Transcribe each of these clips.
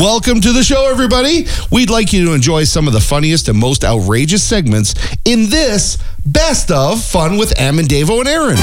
Welcome to the show, everybody. We'd like you to enjoy some of the funniest and most outrageous segments in this Best of Fun with Em and Davo and Aaron.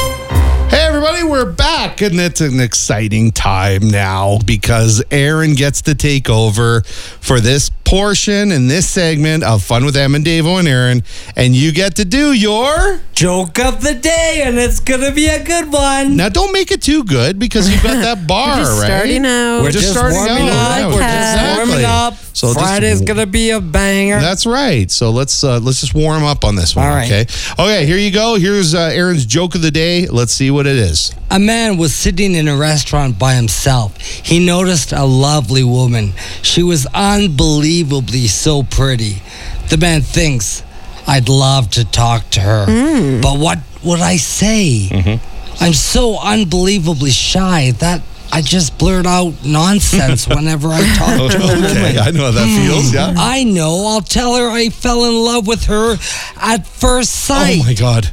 Hey, everybody, we're back, and it's an exciting time now because Aaron gets to take over for this portion and this segment of Fun with Em and Davo and Aaron, and you get to do your... Joke of the day, and it's gonna be a good one. Now, don't make it too good because you've got that bar, We're just right? starting out. We're just starting warming out. up. Yeah, We're just warming up. So Friday's gonna be a banger. That's right. So let's just warm up on this one. All right. Okay, here you go. Here's Aaron's joke of the day. Let's see what it is. A man was sitting in a restaurant by himself. He noticed a lovely woman. She was unbelievably so pretty. The man thinks, I'd love to talk to her. But what would I say? I'm so unbelievably shy that I just blurt out nonsense whenever I talk to a woman. Okay, I know how that feels, yeah. I know. I'll tell her I fell in love with her at first sight. Oh, my God.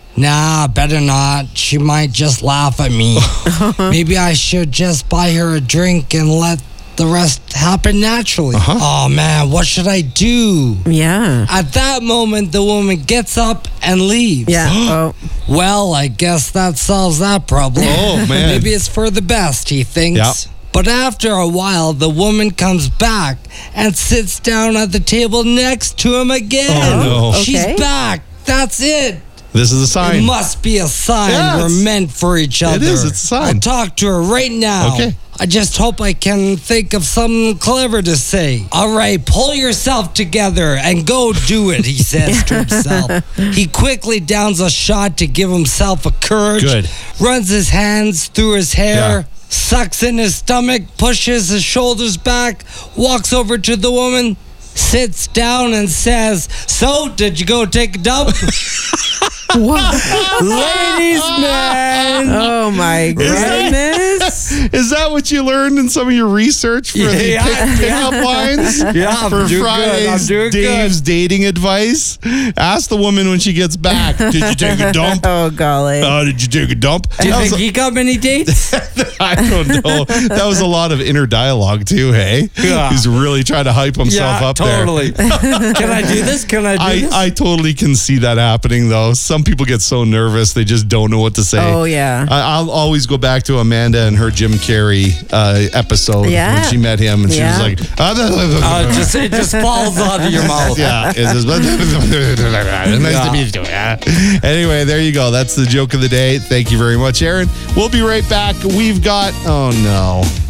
Nah, better not. She might just laugh at me. Maybe I should just buy her a drink and let the rest happen naturally. Oh, man, what should I do? Yeah. At that moment, the woman gets up and leaves. Yeah. Oh. Well, I guess that solves that problem. Oh, man. Maybe it's for the best, he thinks. Yeah. But after a while, the woman comes back and sits down at the table next to him again. Oh, no. She's Okay. back. That's it. This is a sign. It must be a sign Yeah, we're it's- meant for each other. It is. It's a sign. I'll talk to her right now. Okay. I just hope I can think of something clever to say. All right, pull yourself together and go do it, he says to himself. He quickly downs a shot to give himself a courage. Good. Runs his hands through his hair. Yeah. Sucks in his stomach, pushes his shoulders back, walks over to the woman, sits down and says, "So, did you go take a dump?" Ladies, man. Oh my goodness. Is that what you learned in some of your research for the pickup lines? Yeah, I'm for doing Friday's good. I'm doing Dave's dating advice? Ask the woman when she gets back. Did you take a dump? Oh golly. Did you take a dump? Do you That was think he got many dates? I don't know. That was a lot of inner dialogue too, hey? Yeah. He's really trying to hype himself up totally. Can I do this? Can I do this? I totally can see that happening, though. Some people get so nervous they just don't know what to say. Oh, yeah. I'll always go back to Amanda and her Jim Carrey episode Yeah. when she met him, and she Yeah. was like, it just falls out of your mouth. yeah, it's just, nice to meet you. Yeah. Anyway, there you go. That's the joke of the day. Thank you very much, Aaron. We'll be right back. We've got, oh no.